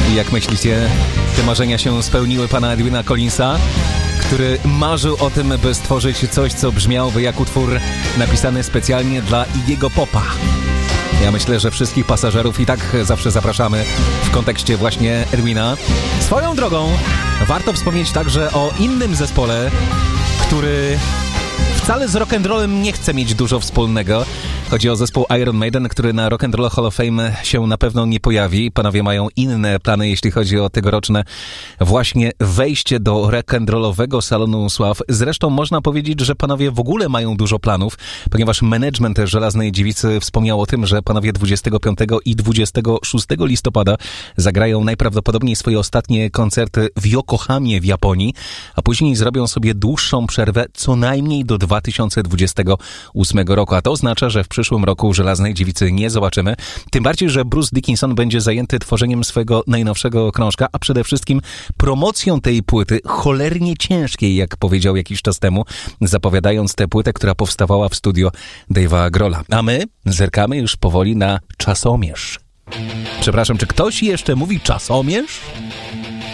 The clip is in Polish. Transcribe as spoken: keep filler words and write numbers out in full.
I jak myślicie, te marzenia się spełniły pana Edwina Collinsa, który marzył o tym, by stworzyć coś, co brzmiałoby jak utwór napisany specjalnie dla Iggy'ego Popa. Ja myślę, że wszystkich pasażerów i tak zawsze zapraszamy w kontekście właśnie Edwina. Swoją drogą warto wspomnieć także o innym zespole, który wcale z rock'n'rollem nie chce mieć dużo wspólnego. Chodzi o zespół Iron Maiden, który na Rock and Roll Hall of Fame się na pewno nie pojawi. Panowie mają inne plany, jeśli chodzi o tegoroczne właśnie wejście do rock'n'rollowego Salonu Sław. Zresztą można powiedzieć, że panowie w ogóle mają dużo planów, ponieważ management Żelaznej Dziewicy wspomniał o tym, że panowie dwudziestego piątego i dwudziestego szóstego listopada zagrają najprawdopodobniej swoje ostatnie koncerty w Yokohamie w Japonii, a później zrobią sobie dłuższą przerwę co najmniej do dwa tysiące dwudziestego ósmego roku, a to oznacza, że w przyszłym roku Żelaznej Dziewicy nie zobaczymy. Tym bardziej, że Bruce Dickinson będzie zajęty tworzeniem swojego najnowszego krążka, a przede wszystkim promocją tej płyty, cholernie ciężkiej, jak powiedział jakiś czas temu, zapowiadając tę płytę, która powstawała w studio Dave'a Grohla. A my zerkamy już powoli na czasomierz. Przepraszam, czy ktoś jeszcze mówi czasomierz?